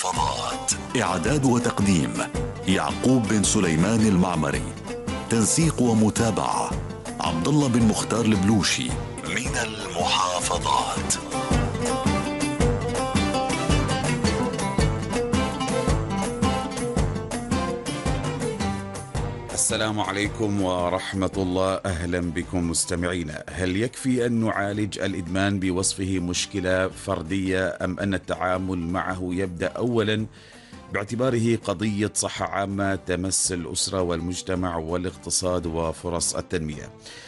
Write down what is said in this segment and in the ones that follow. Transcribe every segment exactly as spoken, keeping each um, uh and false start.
المحافظات. إعداد وتقديم يعقوب بن سليمان المعمري. تنسيق ومتابعة عبد الله بن مختار البلوشي. من المحافظات. السلام عليكم ورحمة الله. أهلا بكم مستمعينا. هل يكفي أن نعالج الإدمان بوصفه مشكلة فردية، أم أن التعامل معه يبدأ أولا باعتباره قضية صحة عامة تمس الأسرة والمجتمع والاقتصاد وفرص التنمية؟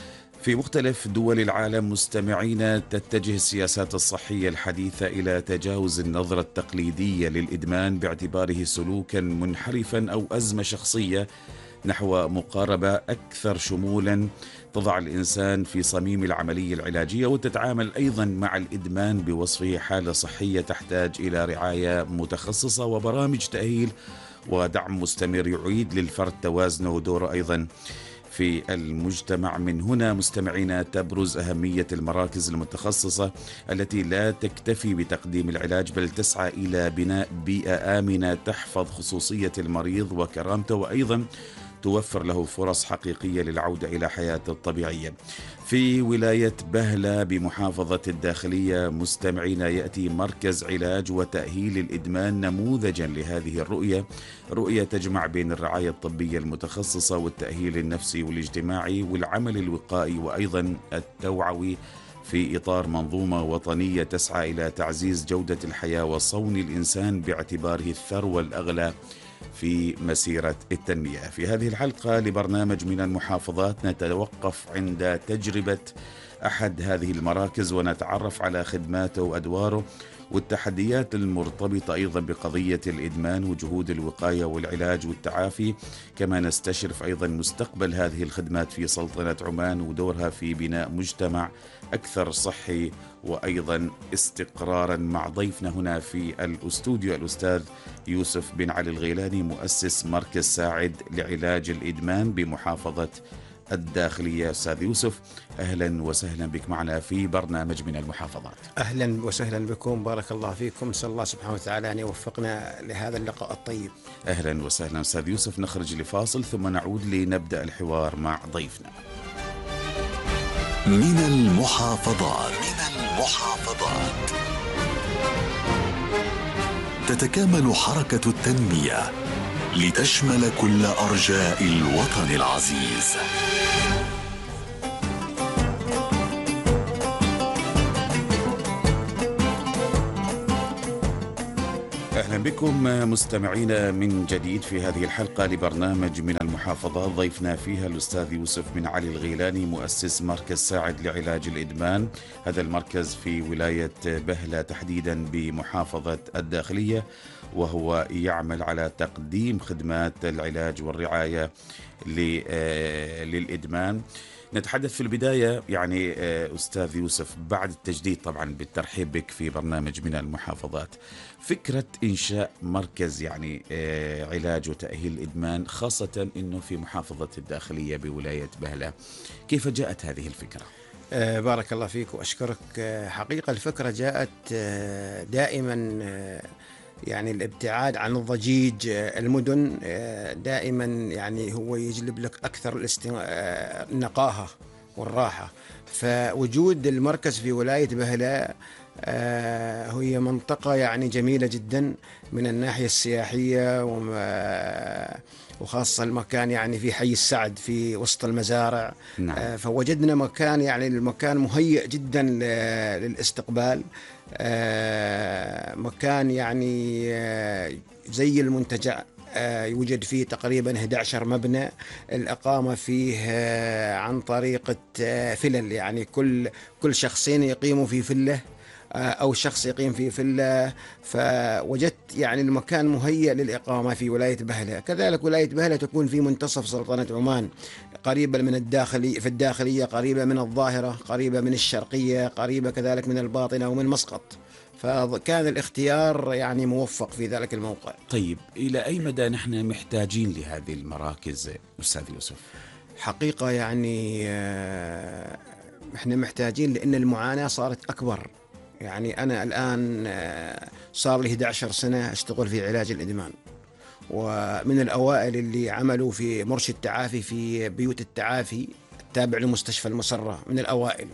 في مختلف دول العالم مستمعين تتجه السياسات الصحية الحديثة إلى تجاوز النظرة التقليدية للإدمان باعتباره سلوكا منحرفا أو أزمة شخصية، نحو مقاربة أكثر شمولا تضع الإنسان في صميم العملية العلاجية، وتتعامل أيضا مع الإدمان بوصفه حالة صحية تحتاج إلى رعاية متخصصة وبرامج تأهيل ودعم مستمر يعيد للفرد توازنه ودوره أيضا في المجتمع. من هنا مستمعينا تبرز أهمية المراكز المتخصصة التي لا تكتفي بتقديم العلاج، بل تسعى إلى بناء بيئة آمنة تحفظ خصوصية المريض وكرامته، وأيضا توفر له فرص حقيقية للعودة إلى حياته الطبيعية. في ولاية بهلة بمحافظة الداخلية مستمعينا يأتي مركز علاج وتأهيل الإدمان نموذجا لهذه الرؤية، رؤية تجمع بين الرعاية الطبية المتخصصة والتأهيل النفسي والاجتماعي والعمل الوقائي وأيضا التوعوي، في إطار منظومة وطنية تسعى إلى تعزيز جودة الحياة وصون الإنسان باعتباره الثروة الأغلى في مسيرة التنمية. في هذه الحلقة لبرنامج من المحافظات نتوقف عند تجربة أحد هذه المراكز ونتعرف على خدماته وأدواره والتحديات المرتبطة أيضا بقضية الإدمان وجهود الوقاية والعلاج والتعافي، كما نستشرف أيضا مستقبل هذه الخدمات في سلطنة عمان ودورها في بناء مجتمع أكثر صحي وأيضا استقرارا. مع ضيفنا هنا في الأستوديو الأستاذ يوسف بن علي الغيلاني، مؤسس مركز ساعد لعلاج الإدمان بمحافظة الداخلية. أستاذ يوسف، أهلا وسهلا بك معنا في برنامج من المحافظات. أهلا وسهلا بكم، بارك الله فيكم، نسأل الله سبحانه وتعالى أن يوفقنا لهذا اللقاء الطيب. أهلا وسهلا أستاذ يوسف. نخرج لفاصل ثم نعود لنبدأ الحوار مع ضيفنا. من المحافظات. من المحافظات تتكامل حركة التنمية لتشمل كل أرجاء الوطن العزيز. أهلا بكم مستمعينا من جديد في هذه الحلقة لبرنامج من المحافظات. ضيفنا فيها الأستاذ يوسف بن علي الغيلاني، مؤسس مركز ساعد لعلاج الإدمان. هذا المركز في ولاية بهلة تحديدا بمحافظة الداخلية، وهو يعمل على تقديم خدمات العلاج والرعاية للإدمان. نتحدث في البداية يعني أستاذ يوسف، بعد التجديد طبعا بالترحيب بك في برنامج من المحافظات، فكرة إنشاء مركز يعني علاج وتأهيل الإدمان خاصة أنه في محافظة الداخلية بولاية بهلة، كيف جاءت هذه الفكرة؟ آه بارك الله فيك وأشكرك. آه حقيقة الفكرة جاءت آه دائما آه يعني الابتعاد عن الضجيج المدن دائما يعني هو يجلب لك أكثر النقاهة والراحة. فوجود المركز في ولاية بهلة هي منطقة يعني جميلة جدا من الناحية السياحية، وخاصة المكان يعني في حي السعد في وسط المزارع. نعم. فوجدنا مكان يعني المكان مهيئ جدا للاستقبال، مكان يعني زي المنتجع، يوجد فيه تقريبا أحد عشر مبنى، الإقامة فيه عن طريقة فلل، يعني كل كل شخصين يقيموا في فلة أو شخص يقيم في فلة. فوجدت يعني المكان مهيئ للإقامة في ولاية بهلة. كذلك ولاية بهلة تكون في منتصف سلطنة عمان، قريبة من الداخلي في الداخلية، قريبة من الظاهرة، قريبة من الشرقية، قريبة كذلك من الباطنة ومن مسقط. فكان الاختيار يعني موفق في ذلك الموقع. طيب، إلى أي مدى نحن محتاجين لهذه المراكز أستاذ يوسف؟ حقيقة يعني احنا محتاجين، لأن المعاناة صارت أكبر. يعني أنا الآن آه، صار لي إحدى عشرة سنة أشتغل في علاج الإدمان، ومن الأوائل اللي عملوا في مرشد تعافي في بيوت التعافي التابع لمستشفى المسرة، من الأوائل.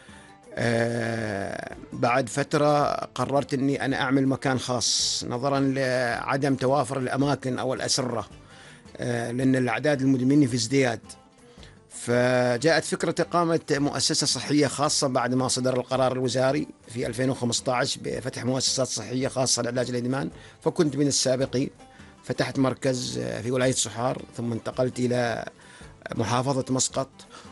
آه بعد فترة قررت أني أنا أعمل مكان خاص نظرا لعدم توافر الأماكن أو الأسرة، آه لأن الأعداد المدمنين في ازدياد. فجاءت فكرة إقامة مؤسسة صحية خاصة بعد ما صدر القرار الوزاري في ألفين وخمسة عشر بفتح مؤسسات صحية خاصة لعلاج الإدمان، فكنت من السابقين. فتحت مركز في ولاية سحار، ثم انتقلت إلى محافظة مسقط،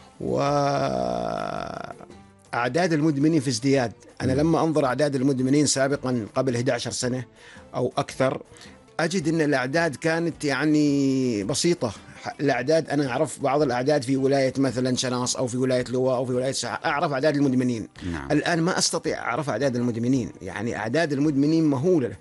وأعداد المدمنين في ازدياد. أنا لما أنظر أعداد المدمنين سابقا قبل إحدى عشرة سنة أو أكثر، أجد أن الأعداد كانت يعني بسيطة. الأعداد أنا أعرف بعض الأعداد في ولاية مثلا شناص أو في ولاية لواء أو في ولاية سحار، أعرف أعداد المدمنين. نعم. الآن ما أستطيع أعرف أعداد المدمنين، يعني أعداد المدمنين مهولة،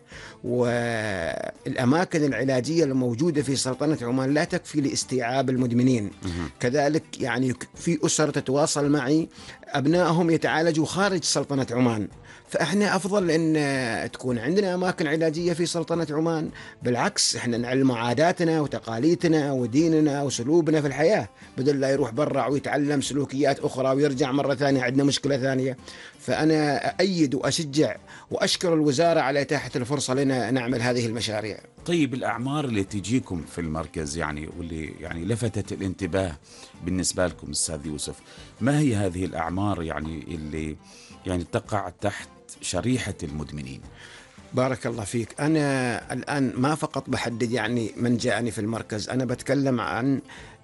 والأماكن العلاجية الموجودة في سلطنة عمان لا تكفي لاستيعاب المدمنين. مه. كذلك يعني في أسر تتواصل معي أبنائهم يتعالجوا خارج سلطنة عمان، فإحنا أفضل أن تكون عندنا أماكن علاجية في سلطنة عمان. بالعكس، إحنا نعلم عاداتنا وتقاليدنا وديننا وسلوبنا في الحياة، بدل لا يروح برا ويتعلم سلوكيات أخرى ويرجع مرة ثانية عندنا مشكلة ثانية. فأنا أأيد وأشجع وأشكر الوزارة على إتاحة الفرصة لنا نعمل هذه المشاريع. طيب، الأعمار اللي تجيكم في المركز يعني واللي يعني لفتت الانتباه بالنسبة لكم أستاذ يوسف، ما هي هذه الأعمار يعني اللي يعني تقع تحت شريحة المدمنين؟ بارك الله فيك. أنا الآن ما فقط بحدد يعني من جاءني في المركز، أنا بتكلم عن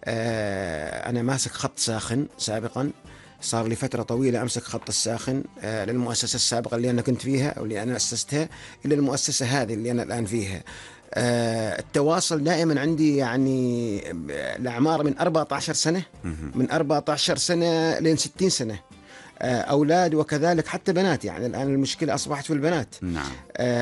آه أنا ماسك خط ساخن سابقا، صار لي فترة طويلة أمسك خط الساخن آه للمؤسسة السابقة اللي أنا كنت فيها واللي أنا أسستها إلى المؤسسة هذه اللي أنا الآن فيها. آه التواصل دائما عندي يعني الأعمار من أربعة عشر سنة، من أربعة عشر سنة لين ستين سنة، أولاد وكذلك حتى بنات. يعني الآن المشكلة أصبحت في البنات. نعم.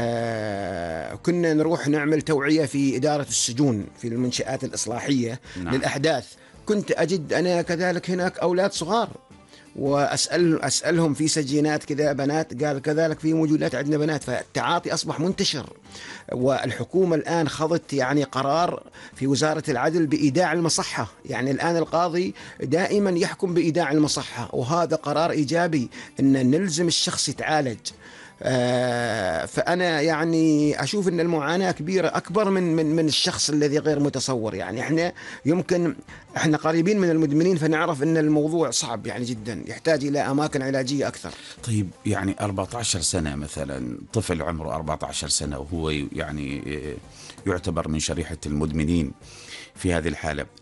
آه كنا نروح نعمل توعية في إدارة السجون في المنشآت الإصلاحية. نعم. للأحداث، كنت أجد أنا كذلك هناك أولاد صغار، وأسأل أسألهم في سجينات كذا بنات، قال كذلك في موجودات عندنا بنات. فالتعاطي أصبح منتشر، والحكومة الآن خضت يعني قرار في وزارة العدل بإيداع المصحة. يعني الآن القاضي دائما يحكم بإيداع المصحة، وهذا قرار إيجابي أن نلزم الشخص يتعالج. آه فأنا يعني أشوف أن المعاناة كبيرة أكبر من من من الشخص الذي غير متصور. يعني إحنا يمكن إحنا قريبين من المدمنين، فنعرف أن الموضوع صعب يعني جدا، يحتاج إلى أماكن علاجية أكثر. طيب، يعني أربعة عشر سنة مثلا، طفل عمره أربعة عشر سنة وهو يعني يعتبر من شريحة المدمنين في هذه الحالة،